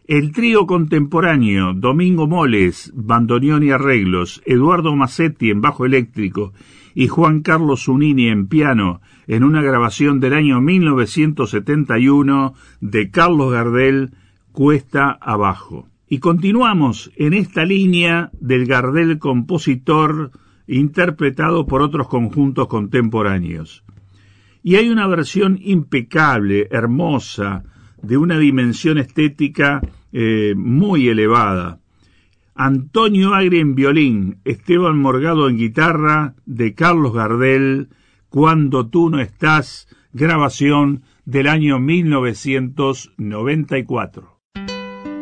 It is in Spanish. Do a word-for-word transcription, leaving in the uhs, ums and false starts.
El trío contemporáneo, Domingo Moles, bandoneón y arreglos, Eduardo Massetti en bajo eléctrico y Juan Carlos Zunini en piano, en una grabación del año mil novecientos setenta y uno de Carlos Gardel, Cuesta Abajo. Y continuamos en esta línea del Gardel compositor interpretado por otros conjuntos contemporáneos. Y hay una versión impecable, hermosa, de una dimensión estética eh, muy elevada. Antonio Agri en violín, Esteban Morgado en guitarra, de Carlos Gardel, Cuando tú no estás, grabación del año mil novecientos noventa y cuatro.